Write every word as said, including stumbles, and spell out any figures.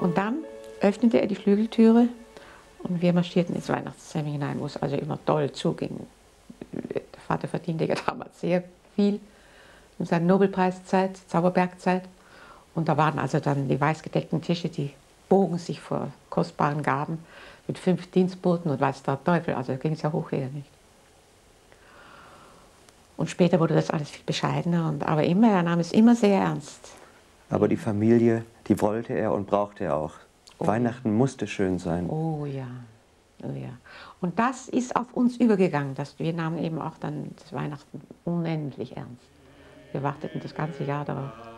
Und dann öffnete er die Flügeltüre und wir marschierten ins Weihnachtszimmer hinein, wo es also immer doll zuging. Der Vater verdiente ja damals sehr viel in seiner Nobelpreiszeit, Zauberbergzeit. Und da waren also dann die weißgedeckten Tische, die bogen sich vor kostbaren Gaben mit fünf Dienstboten und weiß der Teufel, also ging es ja hoch her nicht. Und später wurde das alles viel bescheidener, und, aber immer, er nahm es immer sehr ernst. Aber die Familie, die wollte er und brauchte er auch. Oh, Weihnachten ja. musste schön sein. Oh ja, oh ja. Und das ist auf uns übergegangen. Dass wir nahmen eben auch dann das Weihnachten unendlich ernst. Wir warteten das ganze Jahr darauf.